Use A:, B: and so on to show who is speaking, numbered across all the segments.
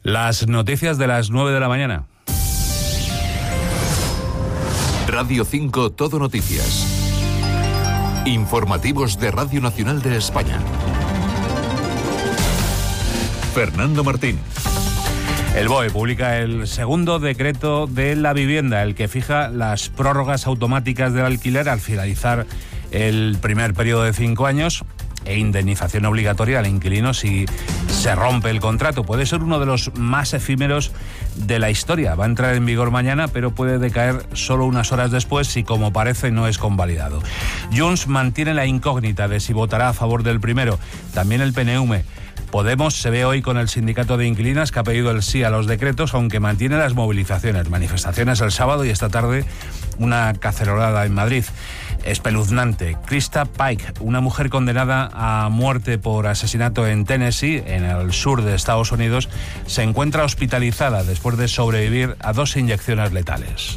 A: Las noticias de las 9 de la mañana.
B: Radio 5 Todo Noticias. Informativos de Radio Nacional de España. Fernando Martín.
A: El BOE publica el segundo decreto de la vivienda, el que fija las prórrogas automáticas del alquiler al finalizar el primer periodo de 5 años e indemnización obligatoria al inquilino si se rompe el contrato. Puede ser uno de los más efímeros de la historia. Va a entrar en vigor mañana, pero puede decaer solo unas horas después si, como parece, no es convalidado. Junts mantiene la incógnita de si votará a favor del primero. También el PNV. Podemos se ve hoy con el sindicato de inquilinas que ha pedido el sí a los decretos, aunque mantiene las movilizaciones, manifestaciones el sábado y esta tarde una cacerolada en Madrid. Espeluznante. Krista Pike, una mujer condenada a muerte por asesinato en Tennessee, en el sur de Estados Unidos, se encuentra hospitalizada después de sobrevivir a 2 inyecciones letales.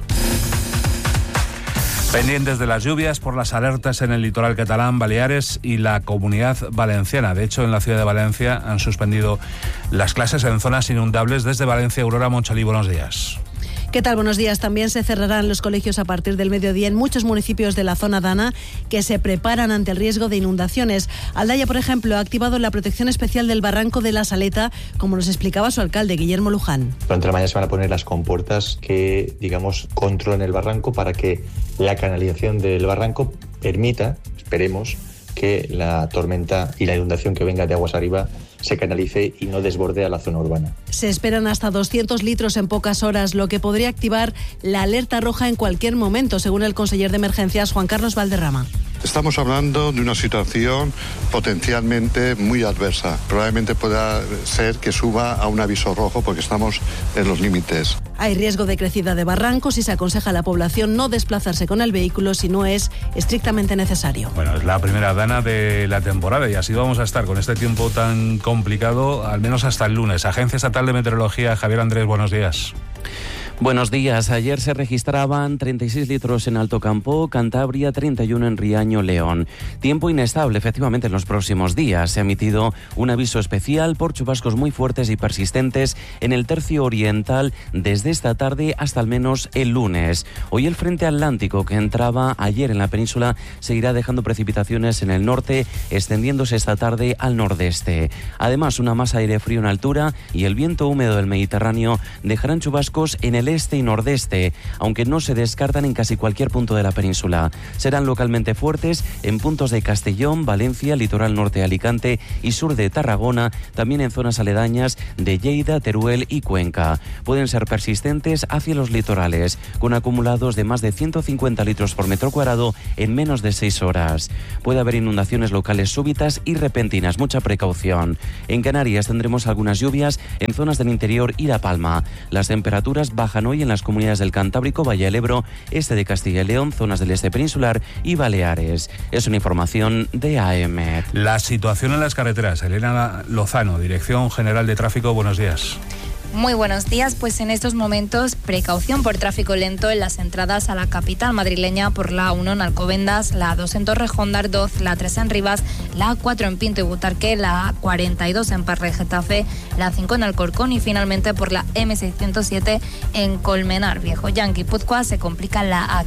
A: Pendientes de las lluvias por las alertas en el litoral catalán, Baleares y la Comunidad Valenciana. De hecho, en la ciudad de Valencia han suspendido las clases en zonas inundables. Desde Valencia, Aurora Monchalí, buenos días.
C: ¿Qué tal? Buenos días. También se cerrarán los colegios a partir del mediodía en muchos municipios de la zona dana que se preparan ante el riesgo de inundaciones. Aldaya, por ejemplo, ha activado la protección especial del barranco de la Saleta, como nos explicaba su alcalde, Guillermo Luján.
D: Durante la mañana se van a poner las compuertas que, controlen el barranco para que la canalización del barranco permita, esperemos, que la tormenta y la inundación que venga de aguas arriba se canalice y no desborde a la zona urbana.
C: Se esperan hasta 200 litros en pocas horas, lo que podría activar la alerta roja en cualquier momento, según el conseller de Emergencias, Juan Carlos Valderrama.
E: Estamos hablando de una situación potencialmente muy adversa. Probablemente pueda ser que suba a un aviso rojo porque estamos en los límites.
C: Hay riesgo de crecida de barrancos y se aconseja a la población no desplazarse con el vehículo si no es estrictamente necesario.
A: Bueno, es la primera dana de la temporada y así vamos a estar con este tiempo tan complicado, al menos hasta el lunes. Agencia Estatal de Meteorología, Javier Andrés, buenos días.
F: Buenos días. Ayer se registraban 36 litros en Alto Campo, Cantabria, 31 en Riaño, León. Tiempo inestable, efectivamente, en los próximos días. Se ha emitido un aviso especial por chubascos muy fuertes y persistentes en el tercio oriental desde esta tarde hasta al menos el lunes. Hoy el frente atlántico que entraba ayer en la península seguirá dejando precipitaciones en el norte, extendiéndose esta tarde al nordeste. Además, una masa de aire frío en altura y el viento húmedo del Mediterráneo dejarán chubascos en el este y nordeste, aunque no se descartan en casi cualquier punto de la península. Serán localmente fuertes en puntos de Castellón, Valencia, litoral norte de Alicante y sur de Tarragona, también en zonas aledañas de Lleida, Teruel y Cuenca. Pueden ser persistentes hacia los litorales, con acumulados de más de 150 litros por metro cuadrado en menos de 6 horas. Puede haber inundaciones locales súbitas y repentinas, mucha precaución. En Canarias tendremos algunas lluvias en zonas del interior y La Palma. Las temperaturas bajan hoy en las comunidades del Cantábrico, Valle del Ebro, este de Castilla y León, zonas del este peninsular y Baleares. Es una información de AEMET.
A: La situación en las carreteras. Elena Lozano, Dirección General de Tráfico, buenos días.
G: Muy buenos días, pues en estos momentos precaución por tráfico lento en las entradas a la capital madrileña por la A1 en Alcobendas, la A2 en Torrejón de Ardoz, la A3 en Rivas, la A4 en Pinto y Butarque, la A42 en Parla y Getafe, la A5 en Alcorcón y finalmente por la M607 en Colmenar Viejo. Ya en Guipúzcoa se complica la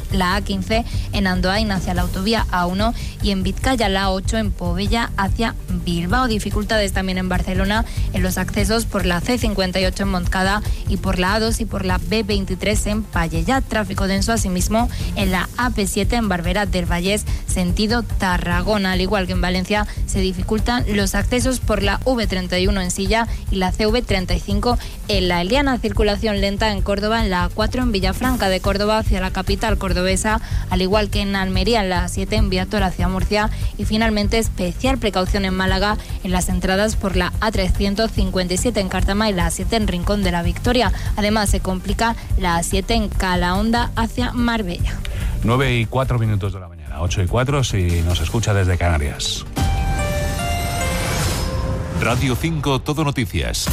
G: A15 en Andoain hacia la autovía A1 y en Vizcaya la A8 en Povella hacia Bilbao. Dificultades también en Barcelona en los accesos por la C58 en Montcada y por la A2 y por la B23 en Pallejà. Tráfico denso asimismo en la AP7 en Barberá del Vallès, sentido Tarragona. Al igual que en Valencia se dificultan los accesos por la V31 en Silla y la CV35 en La Eliana. Circulación lenta en Córdoba en la A4 en Villafranca de Córdoba hacia la capital cordobesa, al igual que en Almería en la A7 en Viator hacia Murcia y finalmente especial precaución en Málaga en las entradas por la A357 en Cártama y la A7 en Rincón de la Victoria. Además se complica la A7 en Calahonda hacia Marbella.
A: 9:04 de la mañana, 8:04 si nos escucha desde Canarias.
B: Radio 5 Todo Noticias.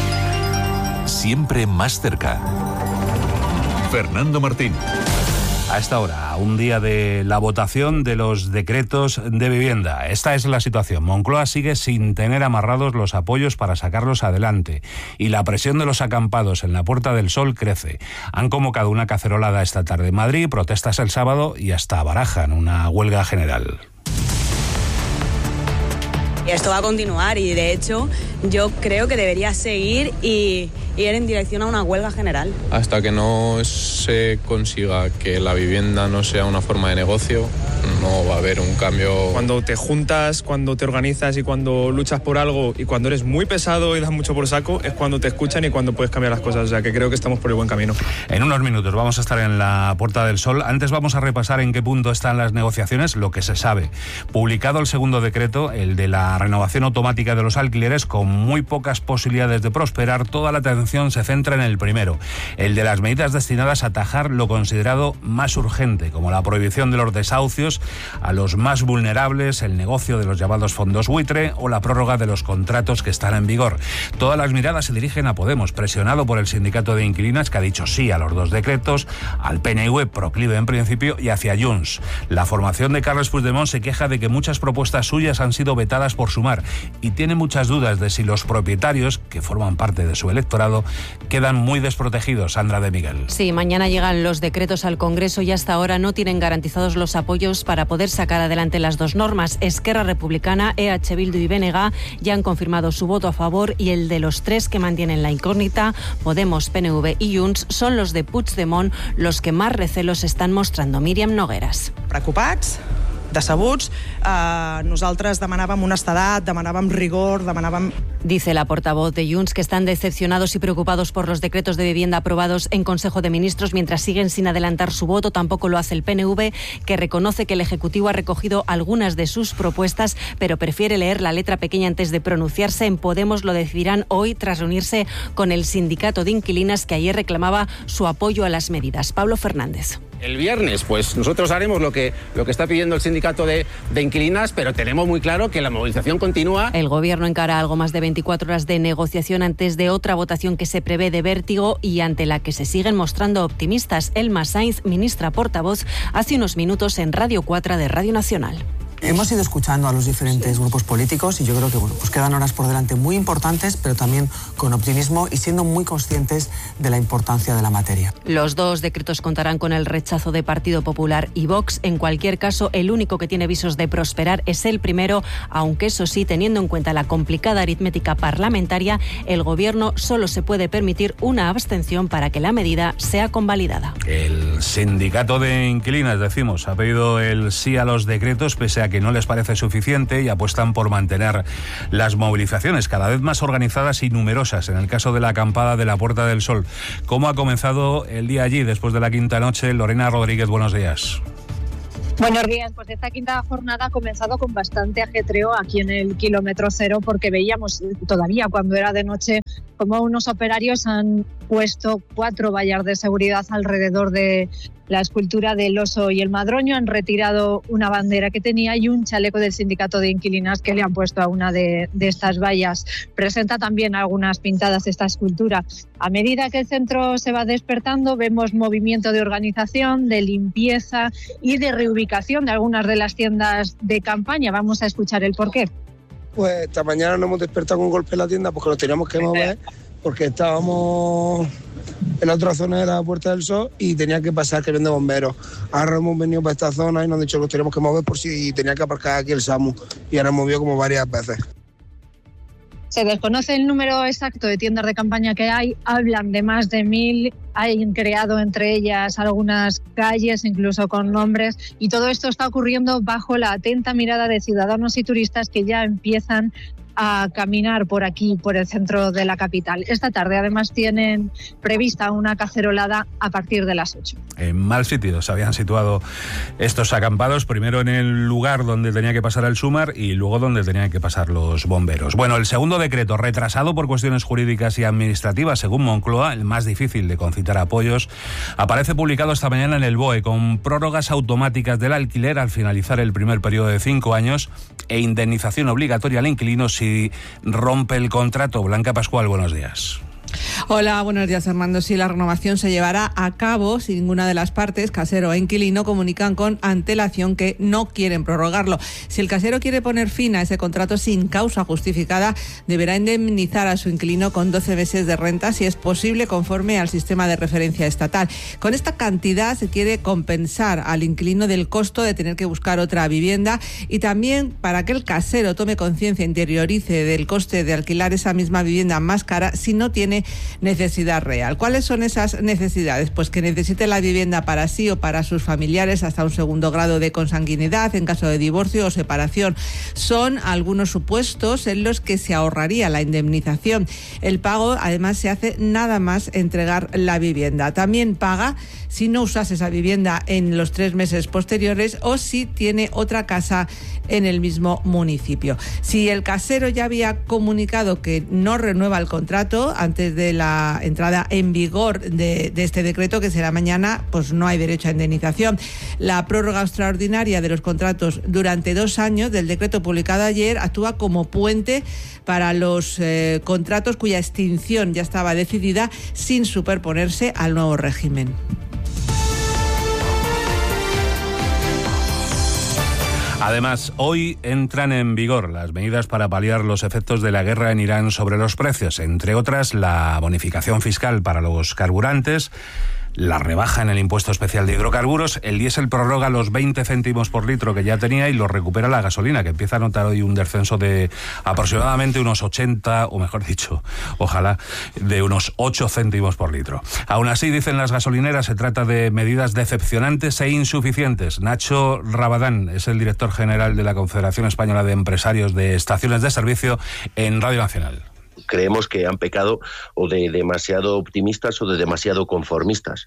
B: Siempre más cerca. Fernando Martín.
A: A esta hora, un día de la votación de los decretos de vivienda. Esta es la situación. Moncloa sigue sin tener amarrados los apoyos para sacarlos adelante. Y la presión de los acampados en la Puerta del Sol crece. Han convocado una cacerolada esta tarde en Madrid, protestas el sábado y hasta barajan una huelga general.
H: Esto va a continuar y, de hecho, yo creo que debería seguir y ir en dirección a una huelga general.
I: Hasta que no se consiga que la vivienda no sea una forma de negocio, no va a haber un cambio.
J: Cuando te juntas, cuando te organizas y cuando luchas por algo y cuando eres muy pesado y das mucho por saco, es cuando te escuchan y cuando puedes cambiar las cosas. O sea, que creo que estamos por el buen camino.
A: En unos minutos vamos a estar en la Puerta del Sol. Antes vamos a repasar en qué punto están las negociaciones, lo que se sabe. Publicado el segundo decreto, el de la renovación automática de los alquileres, con muy pocas posibilidades de prosperar, toda la atención se centra en el primero, el de las medidas destinadas a atajar lo considerado más urgente, como la prohibición de los desahucios a los más vulnerables, el negocio de los llamados fondos buitre o la prórroga de los contratos que están en vigor. Todas las miradas se dirigen a Podemos, presionado por el sindicato de inquilinas, que ha dicho sí a los dos decretos, al PNV, proclive en principio, y hacia Junts. La formación de Carles Puigdemont se queja de que muchas propuestas suyas han sido vetadas por Sumar y tiene muchas dudas de si los propietarios, que forman parte de su electorado, quedan muy desprotegidos. Sandra de Miguel.
K: Sí, mañana llegan los decretos al Congreso y hasta ahora no tienen garantizados los apoyos para poder sacar adelante las dos normas. Esquerra Republicana, EH Bildu y BNG ya han confirmado su voto a favor, y el de los tres que mantienen la incógnita, Podemos, PNV y Junts, son los de Puigdemont los que más recelos están mostrando. Míriam Nogueras.
L: Preocupats, decebuts, nosaltres demanàvem honestedat, demanàvem rigor, demanàvem...
K: Dice la portavoz de Junts que están decepcionados y preocupados por los decretos de vivienda aprobados en Consejo de Ministros mientras siguen sin adelantar su voto. Tampoco lo hace el PNV, que reconoce que el Ejecutivo ha recogido algunas de sus propuestas, pero prefiere leer la letra pequeña antes de pronunciarse. En Podemos lo decidirán hoy tras reunirse con el sindicato de inquilinas, que ayer reclamaba su apoyo a las medidas. Pablo Fernández.
M: El viernes, pues nosotros haremos lo que está pidiendo el sindicato de inquilinas, pero tenemos muy claro que la movilización continúa.
K: El Gobierno encara algo más de 24 horas de negociación antes de otra votación que se prevé de vértigo y ante la que se siguen mostrando optimistas. Elma Sainz, ministra portavoz, hace unos minutos en Radio 4 de Radio Nacional.
N: Hemos ido escuchando a los diferentes grupos políticos y yo creo que pues quedan horas por delante muy importantes, pero también con optimismo y siendo muy conscientes de la importancia de la materia.
K: Los dos decretos contarán con el rechazo de Partido Popular y Vox. En cualquier caso, el único que tiene visos de prosperar es el primero, aunque eso sí, teniendo en cuenta la complicada aritmética parlamentaria, el Gobierno solo se puede permitir una abstención para que la medida sea convalidada.
A: El sindicato de inquilinas, decimos, ha pedido el sí a los decretos pese a que no les parece suficiente y apuestan por mantener las movilizaciones cada vez más organizadas y numerosas. En el caso de la acampada de la Puerta del Sol, ¿cómo ha comenzado el día allí después de la quinta noche? Lorena Rodríguez, buenos días.
O: Buenos días, pues esta quinta jornada ha comenzado con bastante ajetreo aquí en el kilómetro cero, porque veíamos todavía cuando era de noche como unos operarios han puesto 4 vallas de seguridad alrededor de la escultura del oso y el madroño, han retirado una bandera que tenía y un chaleco del sindicato de inquilinas que le han puesto a una de estas vallas. Presenta también algunas pintadas esta escultura. A medida que el centro se va despertando, vemos movimiento de organización, de limpieza y de reubicación de algunas de las tiendas de campaña. Vamos a escuchar el porqué.
P: Pues esta mañana nos hemos despertado con un golpe en la tienda porque nos teníamos que mover, porque estábamos en la otra zona de la Puerta del Sol y tenía que pasar que viene bomberos. Ahora hemos venido para esta zona y nos han dicho que nos teníamos que mover por si tenía que aparcar aquí el SAMU, y ahora hemos movido como varias veces.
O: Se desconoce el número exacto de tiendas de campaña que hay, hablan de más de 1000, han creado entre ellas algunas calles, incluso con nombres, y todo esto está ocurriendo bajo la atenta mirada de ciudadanos y turistas que ya empiezan a caminar por aquí, por el centro de la capital. Esta tarde además tienen prevista una cacerolada a partir de las 8.
A: En mal sitio se habían situado estos acampados, primero en el lugar donde tenía que pasar el Sumar y luego donde tenían que pasar los bomberos. Bueno, el segundo decreto, retrasado por cuestiones jurídicas y administrativas, según Moncloa, el más difícil de concitar apoyos, aparece publicado esta mañana en el BOE, con prórrogas automáticas del alquiler al finalizar el primer periodo de 5 años e indemnización obligatoria al inquilino si rompe el contrato. Blanca Pascual, buenos días.
Q: Hola, buenos días, Fernando. Sí, la renovación se llevará a cabo si ninguna de las partes, casero e inquilino, comunican con antelación que no quieren prorrogarlo. Si el casero quiere poner fin a ese contrato sin causa justificada, deberá indemnizar a su inquilino con 12 meses de renta, si es posible, conforme al sistema de referencia estatal. Con esta cantidad se quiere compensar al inquilino del costo de tener que buscar otra vivienda, y también para que el casero tome conciencia, interiorice del coste de alquilar esa misma vivienda más cara si no tiene necesidad real. ¿Cuáles son esas necesidades? Pues que necesite la vivienda para sí o para sus familiares hasta un segundo grado de consanguinidad en caso de divorcio o separación. Son algunos supuestos en los que se ahorraría la indemnización. El pago, además, se hace nada más entregar la vivienda. También paga si no usase esa vivienda en los 3 meses posteriores o si tiene otra casa en el mismo municipio. Si el casero ya había comunicado que no renueva el contrato antes de la entrada en vigor de este decreto, que será mañana, pues no hay derecho a indemnización. La prórroga extraordinaria de los contratos durante 2 años del decreto publicado ayer actúa como puente para los contratos cuya extinción ya estaba decidida, sin superponerse al nuevo régimen.
A: Además, hoy entran en vigor las medidas para paliar los efectos de la guerra en Irán sobre los precios, entre otras la bonificación fiscal para los carburantes, la rebaja en el impuesto especial de hidrocarburos. El diésel prorroga los 20 céntimos por litro que ya tenía y lo recupera la gasolina, que empieza a notar hoy un descenso de aproximadamente unos 80, o mejor dicho, ojalá, de unos 8 céntimos por litro. Aún así, dicen las gasolineras, se trata de medidas decepcionantes e insuficientes. Nacho Rabadán es el director general de la Confederación Española de Empresarios de Estaciones de Servicio en Radio Nacional.
R: Creemos que han pecado o de demasiado optimistas o de demasiado conformistas.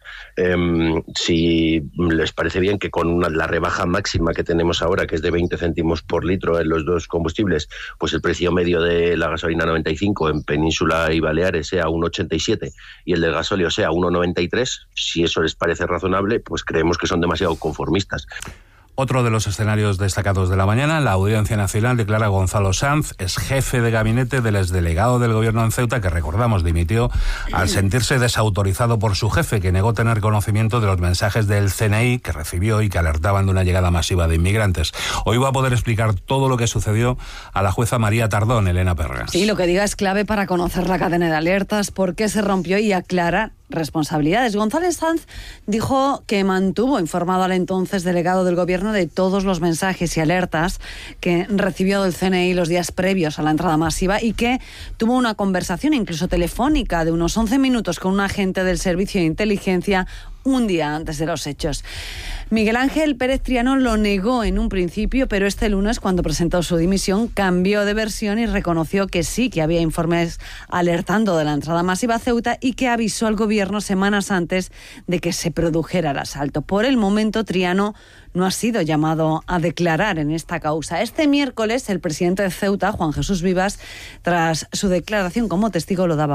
R: Si les parece bien que con la rebaja máxima que tenemos ahora, que es de 20 céntimos por litro en los dos combustibles, pues el precio medio de la gasolina 95 en Península y Baleares sea 1,87 y el del gasóleo sea 1,93, si eso les parece razonable, pues creemos que son demasiado conformistas.
A: Otro de los escenarios destacados de la mañana, la Audiencia Nacional declara a Gonzalo Sanz, es jefe de gabinete del exdelegado del gobierno en Ceuta, que recordamos dimitió al sentirse desautorizado por su jefe, que negó tener conocimiento de los mensajes del CNI que recibió y que alertaban de una llegada masiva de inmigrantes. Hoy va a poder explicar todo lo que sucedió a la jueza María Tardón, Elena Perras.
S: Sí, lo que diga es clave para conocer la cadena de alertas, por qué se rompió y aclarar responsabilidades. González Sanz dijo que mantuvo informado al entonces delegado del gobierno de todos los mensajes y alertas que recibió del CNI los días previos a la entrada masiva y que tuvo una conversación incluso telefónica de unos 11 minutos con un agente del Servicio de Inteligencia un día antes de los hechos. Miguel Ángel Pérez Triano lo negó en un principio, pero este lunes, cuando presentó su dimisión, cambió de versión y reconoció que sí, que había informes alertando de la entrada masiva a Ceuta y que avisó al gobierno semanas antes de que se produjera el asalto. Por el momento, Triano no ha sido llamado a declarar en esta causa. Este miércoles, el presidente de Ceuta, Juan Jesús Vivas, tras su declaración como testigo, lo daba